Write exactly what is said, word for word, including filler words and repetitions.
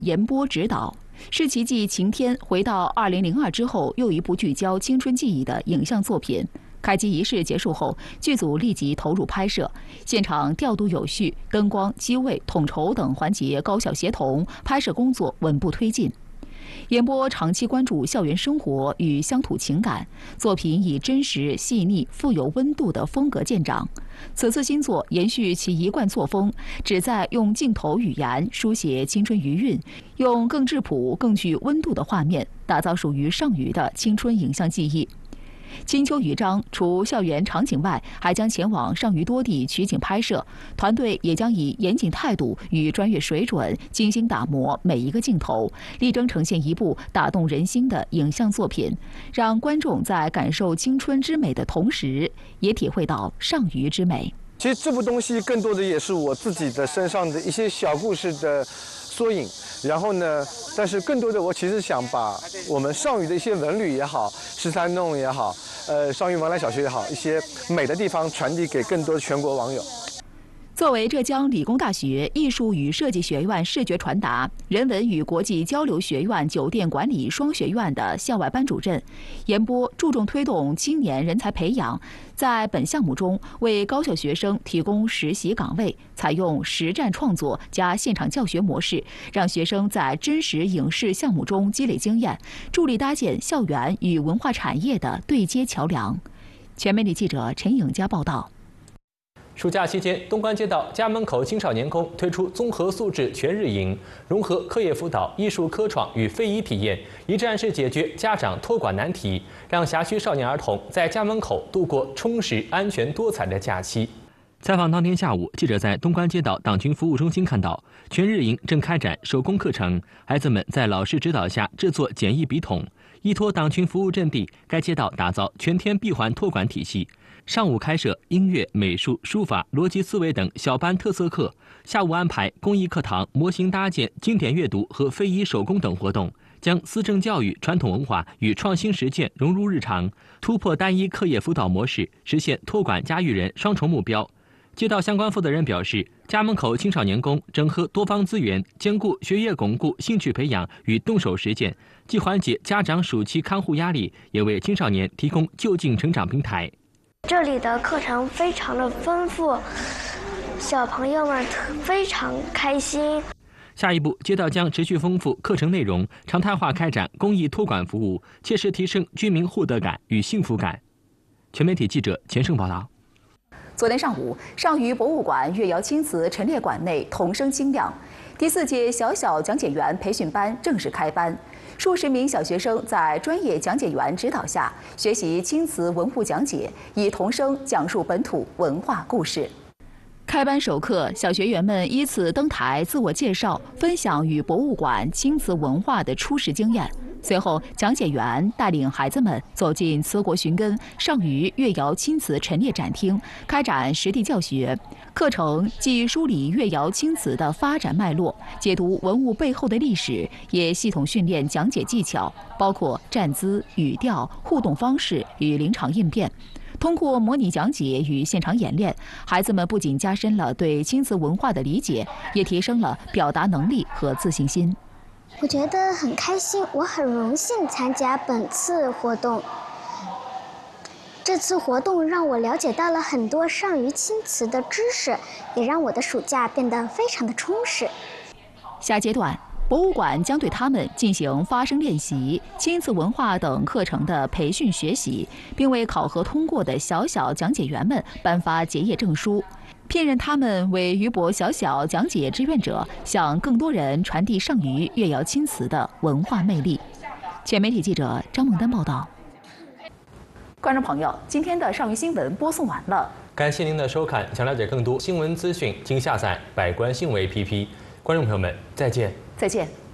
严波执导，是其继《晴天》回到二零零二之后又一部聚焦青春记忆的影像作品。开机仪式结束后，剧组立即投入拍摄，现场调度有序，灯光、机位、统筹等环节高效协同，拍摄工作稳步推进。严波长期关注校园生活与乡土情感，作品以真实、细腻、富有温度的风格见长。此次新作延续其一贯作风，旨在用镜头语言书写青春余韵，用更质朴、更具温度的画面，打造属于上虞的青春影像记忆。金秋余章除校园场景外，还将前往上虞多地取景拍摄，团队也将以严谨态度与专业水准精心打磨每一个镜头，力争呈现一部打动人心的影像作品，让观众在感受青春之美的同时，也体会到上虞之美。 其实这部东西更多的也是我自己的身上的一些小故事的缩影。然后呢，但是更多的我其实想把我们上虞的一些文旅也好，十三弄也好，呃，上虞王兰小学也好，一些美的地方传递给更多全国网友。 作为浙江理工大学艺术与设计学院视觉传达、人文与国际交流学院酒店管理双学院的校外班主任，严波注重推动青年人才培养，在本项目中为高校学生提供实习岗位，采用实战创作加现场教学模式，让学生在真实影视项目中积累经验，助力搭建校园与文化产业的对接桥梁。全媒体记者陈颖佳报道。 暑假期间，东关街道家门口青少年宫推出综合素质全日营，融合课业辅导、艺术科创与非遗体验，一站式解决家长托管难题，让辖区少年儿童在家门口度过充实、安全、多彩的假期。采访当天下午，记者在东关街道党群服务中心看到，全日营正开展手工课程，孩子们在老师指导下制作简易笔筒。依托党群服务阵地，该街道打造全天闭环托管体系。上午开设音乐、美术、书法、逻辑思维等小班特色课，下午安排公益课堂、模型搭建、经典阅读和非遗手工等活动，将思政教育、传统文化与创新实践融入日常，突破单一课业辅导模式，实现托管家育人双重目标。街道相关负责人表示，家门口青少年宫整合多方资源，兼顾学业巩固、兴趣培养与动手实践，既缓解家长暑期看护压力，也为青少年提供就近成长平台。 这里的课程非常的丰富，小朋友们非常开心。 下一步，街道将持续丰富课程内容，常态化开展公益托管服务，切实提升居民获得感与幸福感。全媒体记者钱胜报道。 昨天上午，上虞博物馆越窑青瓷陈列馆内童声清亮，第四届小小讲解员培训班正式开班。数十名小学生在专业讲解员指导下学习青瓷文物讲解，以童声讲述本土文化故事。开班首课，小学员们依次登台自我介绍，分享与博物馆青瓷文化的初始经验。随后，讲解员带领孩子们走进瓷国寻根上虞越窑青瓷陈列展厅，开展实地教学。课程既梳理越窑青瓷的发展脉络，解读文物背后的历史，也系统训练讲解技巧，包括站姿、语调、互动方式与临场应变。通过模拟讲解与现场演练，孩子们不仅加深了对青瓷文化的理解，也提升了表达能力和自信心。 我觉得很开心，我很荣幸参加本次活动。这次活动让我了解到了很多上虞青瓷的知识，也让我的暑假变得非常的充实。 下阶段，博物馆将对他们进行发声练习、青瓷文化等课程的培训学习，并为考核通过的小小讲解员们颁发结业证书。聘任他们为俞博小小讲解志愿者，向更多人传递上虞越窑青瓷的文化魅力。全媒体记者张梦丹报道。观众朋友，今天的上虞新闻播送完了， 感谢您的收看。想了解更多新闻资讯，请下载百官新闻 A P P。观众朋友们，再见。 再见。